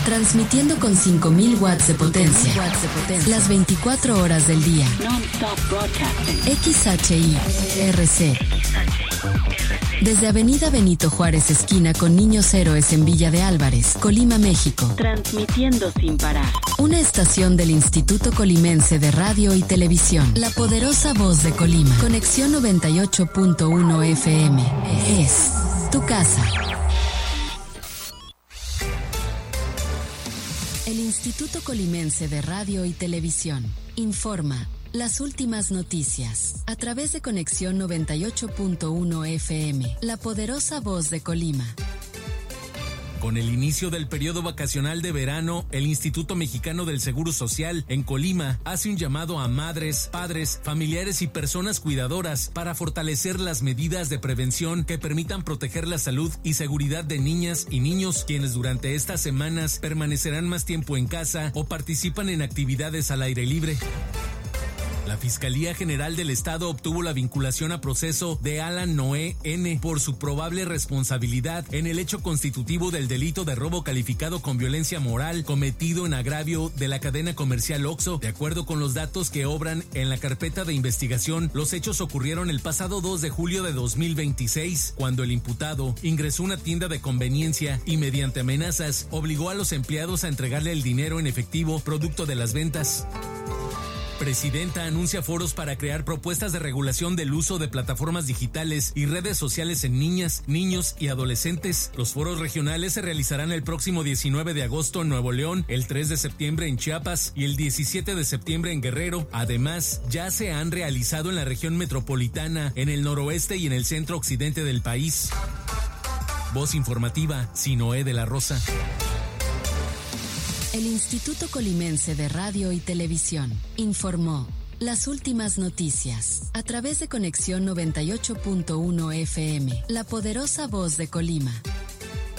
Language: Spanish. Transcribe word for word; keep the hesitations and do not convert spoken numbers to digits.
Transmitiendo con cinco mil watts de potencia. Las veinticuatro horas del día. X H I R C. Desde Avenida Benito Juárez, esquina con Niños Héroes en Villa de Álvarez, Colima, México. Transmitiendo sin parar. Una estación del Instituto Colimense de Radio y Televisión. La poderosa voz de Colima. Conexión noventa y ocho punto uno F M. Es tu casa. El Instituto Colimense de Radio y Televisión informa las últimas noticias a través de Conexión noventa y ocho punto uno F M, la poderosa voz de Colima. Con el inicio del periodo vacacional de verano, el Instituto Mexicano del Seguro Social en Colima hace un llamado a madres, padres, familiares y personas cuidadoras para fortalecer las medidas de prevención que permitan proteger la salud y seguridad de niñas y niños, quienes durante estas semanas permanecerán más tiempo en casa o participan en actividades al aire libre. La Fiscalía General del Estado obtuvo la vinculación a proceso de Alan Noé N. por su probable responsabilidad en el hecho constitutivo del delito de robo calificado con violencia moral cometido en agravio de la cadena comercial Oxxo. De acuerdo con los datos que obran en la carpeta de investigación, los hechos ocurrieron el pasado dos de julio de dos mil veintiséis, cuando el imputado ingresó a una tienda de conveniencia y mediante amenazas obligó a los empleados a entregarle el dinero en efectivo producto de las ventas. Presidenta anuncia foros para crear propuestas de regulación del uso de plataformas digitales y redes sociales en niñas, niños y adolescentes. Los foros regionales se realizarán el próximo diecinueve de agosto en Nuevo León, el tres de septiembre en Chiapas y el diecisiete de septiembre en Guerrero. Además, ya se han realizado en la región metropolitana, en el noroeste y en el centro occidente del país. Voz informativa, Sinoé de la Rosa. El Instituto Colimense de Radio y Televisión informó las últimas noticias a través de Conexión noventa y ocho punto uno F M, la poderosa voz de Colima.